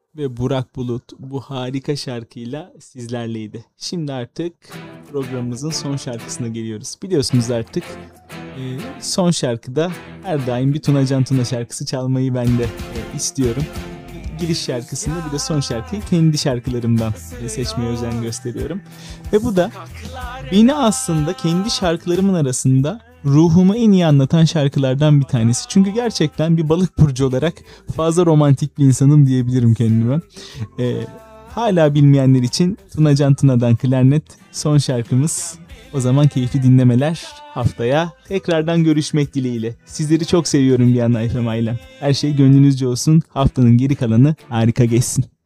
ve Burak Bulut bu harika şarkıyla sizlerleydi. Şimdi artık programımızın son şarkısına geliyoruz. Biliyorsunuz artık son şarkıda her daim bir Tuna Can Tuna şarkısı çalmayı ben de istiyorum. Giriş şarkısını bir de son şarkıyı kendi şarkılarımdan seçmeye özen gösteriyorum. Ve bu da beni aslında kendi şarkılarımın arasında ruhumu en iyi anlatan şarkılardan bir tanesi. Çünkü gerçekten bir balık burcu olarak fazla romantik bir insanım diyebilirim kendime. Hala bilmeyenler için Tuna Can Tuna'dan Klarnet son şarkımız. O zaman keyifli dinlemeler. Haftaya tekrardan görüşmek dileğiyle. Sizleri çok seviyorum Viyana FM ailem. Her şey gönlünüzce olsun. Haftanın geri kalanı harika geçsin.